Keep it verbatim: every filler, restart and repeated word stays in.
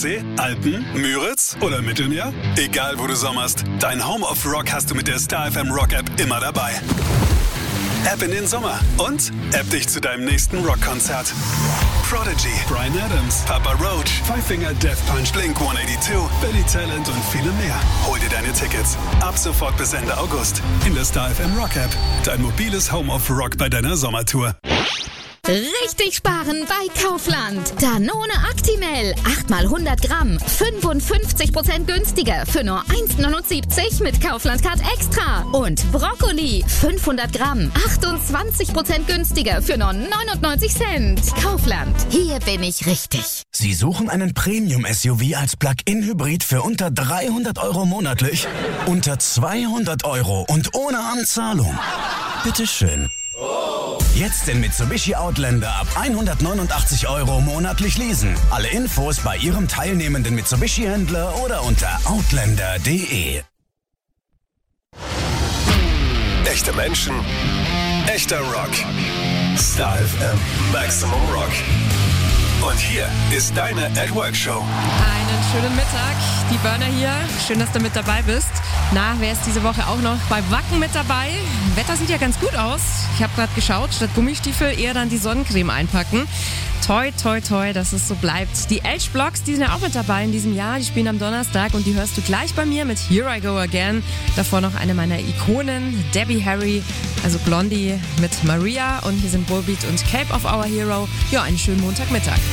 Nordsee, Alpen, Müritz oder Mittelmeer? Egal wo du sommerst, dein Home of Rock hast du mit der Star F M Rock App immer dabei. App in den Sommer und App dich zu deinem nächsten Rockkonzert. Prodigy, Bryan Adams, Papa Roach, Five Finger Death Punch, Blink hundertzweiundachtzig, Billy Talent und viele mehr. Hol dir deine Tickets ab sofort bis Ende August in der Star F M Rock App. Dein mobiles Home of Rock bei deiner Sommertour. Richtig sparen bei Kaufland. Danone Actimel. acht mal hundert Gramm. fünfundfünfzig Prozent günstiger für nur eins neunundsiebzig mit Kaufland Card Extra. Und Brokkoli. fünfhundert Gramm. achtundzwanzig Prozent günstiger für nur neunundneunzig Cent. Kaufland. Hier bin ich richtig. Sie suchen einen Premium-S U V als Plug-in-Hybrid für unter dreihundert Euro monatlich? Unter zweihundert Euro und ohne Anzahlung? Bitteschön. Jetzt den Mitsubishi Outlander ab hundertneunundachtzig Euro monatlich leasen. Alle Infos bei Ihrem teilnehmenden Mitsubishi-Händler oder unter outlander punkt de. Echte Menschen, echter Rock. Star F M Maximum Rock. Und hier ist deine At Work Show. Einen schönen Mittag, die Burner hier. Schön, dass du mit dabei bist. Na, wer ist diese Woche auch noch bei Wacken mit dabei? Wetter sieht ja ganz gut aus. Ich habe gerade geschaut, statt Gummistiefel eher dann die Sonnencreme einpacken. Toi, toi, toi, dass es so bleibt. Die H-Blocks, die sind ja auch mit dabei in diesem Jahr. Die spielen am Donnerstag und die hörst du gleich bei mir mit Here I Go Again. Davor noch eine meiner Ikonen, Debbie Harry, also Blondie mit Maria. Und hier sind Bullbeat und Cape of Our Hero. Ja, einen schönen Montagmittag.